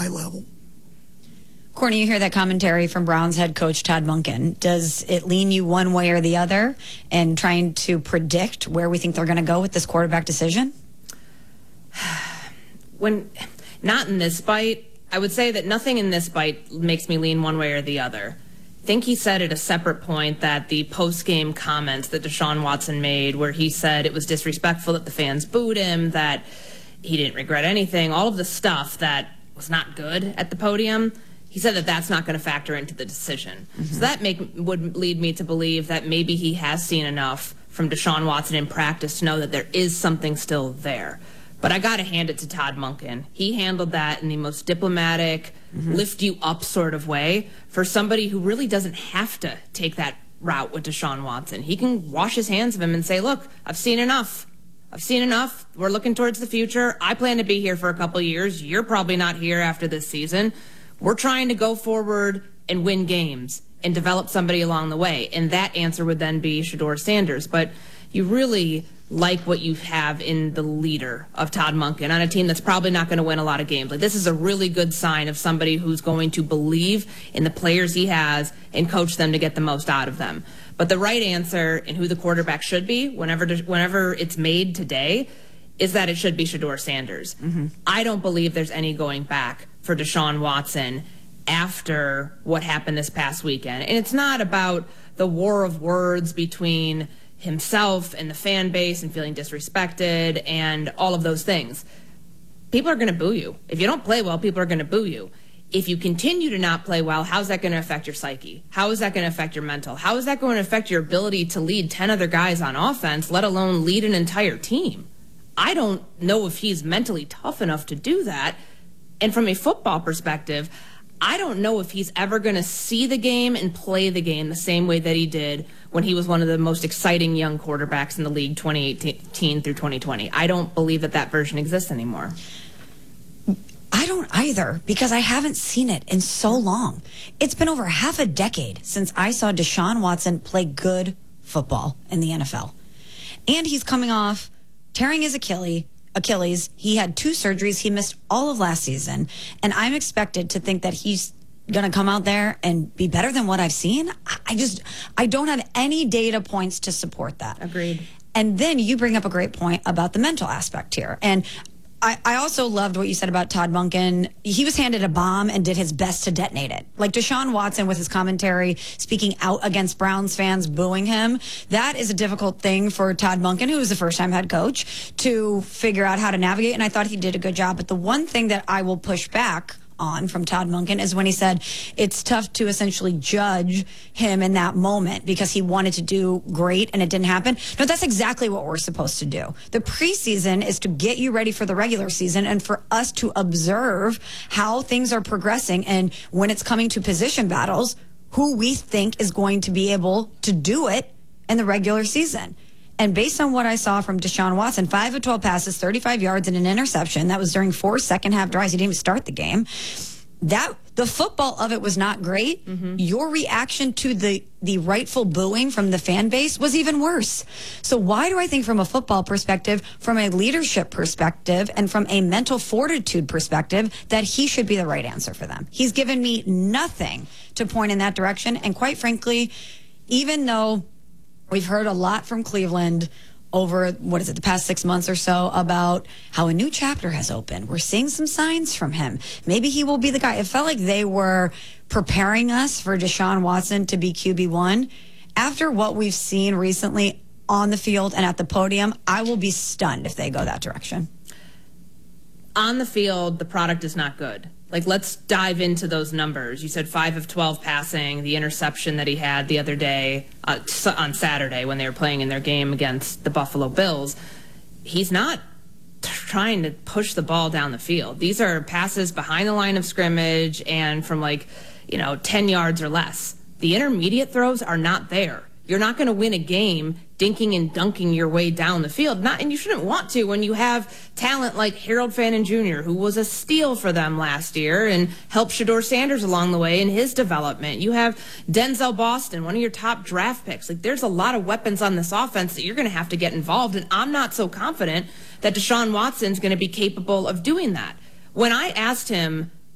high level. Courtney, you hear that commentary from Browns head coach Todd Monken. Does it lean you one way or the other in trying to predict where we think they're going to go with this quarterback decision? Not in this bite. I would say that nothing in this bite makes me lean one way or the other. I think he said at a separate point that the post-game comments that Deshaun Watson made, where he said it was disrespectful that the fans booed him, that he didn't regret anything, all of the stuff that was not good at the podium, he said that that's not going to factor into the decision. Mm-hmm. So that would lead me to believe that maybe he has seen enough from Deshaun Watson in practice to know that there is something still there. But I got to hand it to Todd Monken. He handled that in the most diplomatic, lift you up sort of way for somebody who really doesn't have to take that route with Deshaun Watson. He can wash his hands of him and say, look, I've seen enough. We're looking towards the future. I plan to be here for a couple years. You're probably not here after this season. We're trying to go forward and win games and develop somebody along the way. And that answer would then be Shedeur Sanders. But you really like what you have in the leader of Todd Monken on a team that's probably not going to win a lot of games. Like, this is a really good sign of somebody who's going to believe in the players he has and coach them to get the most out of them. But the right answer and who the quarterback should be whenever it's made today is that it should be Shedeur Sanders. Mm-hmm. I don't believe there's any going back for Deshaun Watson after what happened this past weekend. And it's not about the war of words between himself and the fan base and feeling disrespected and all of those things. People are going to boo you. If you don't play well, people are going to boo you. If you continue to not play well, how's that going to affect your psyche? How is that going to affect your mental? How is that going to affect your ability to lead 10 other guys on offense, let alone lead an entire team? I don't know if he's mentally tough enough to do that. And from a football perspective, I don't know if he's ever going to see the game and play the game the same way that he did when he was one of the most exciting young quarterbacks in the league 2018 through 2020. I don't believe that version exists anymore. I don't either, because I haven't seen it in so long. It's been over half a decade since I saw Deshaun Watson play good football in the NFL. And he's coming off tearing his Achilles. He had 2 surgeries. He missed all of last season. And I'm expected to think that he's going to come out there and be better than what I've seen. I don't have any data points to support that. Agreed. And then you bring up a great point about the mental aspect here. And I also loved what you said about Todd Monken. He was handed a bomb and did his best to detonate it. Like Deshaun Watson with his commentary, speaking out against Browns fans, booing him. That is a difficult thing for Todd Monken, who was the first-time head coach, to figure out how to navigate. And I thought he did a good job. But the one thing that I will push back on from Todd Monken is when he said it's tough to essentially judge him in that moment because he wanted to do great and it didn't happen. No, that's exactly what we're supposed to do. The preseason is to get you ready for the regular season and for us to observe how things are progressing, and when it's coming to position battles, who we think is going to be able to do it in the regular season. And based on what I saw from Deshaun Watson, 5 of 12 passes, 35 yards, and an interception. That was during 4 second-half drives. He didn't even start the game. The football of it was not great. Mm-hmm. Your reaction to the rightful booing from the fan base was even worse. So why do I think from a football perspective, from a leadership perspective, and from a mental fortitude perspective, that he should be the right answer for them? He's given me nothing to point in that direction. And quite frankly, even though we've heard a lot from Cleveland over, the past 6 months or so about how a new chapter has opened. We're seeing some signs from him. Maybe he will be the guy. It felt like they were preparing us for Deshaun Watson to be QB1. After what we've seen recently on the field and at the podium, I will be stunned if they go that direction. On the field, the product is not good. Like, let's dive into those numbers. You said 5 of 12 passing, the interception that he had the other day on Saturday when they were playing in their game against the Buffalo Bills. He's not trying to push the ball down the field. These are passes behind the line of scrimmage and from 10 yards or less. The intermediate throws are not there. You're not going to win a game dinking and dunking your way down the field. And you shouldn't want to when you have talent like Harold Fannin Jr., who was a steal for them last year and helped Shedeur Sanders along the way in his development. You have Denzel Boston, one of your top draft picks. There's a lot of weapons on this offense that you're going to have to get involved, and I'm not so confident that Deshaun Watson's going to be capable of doing that. When I asked him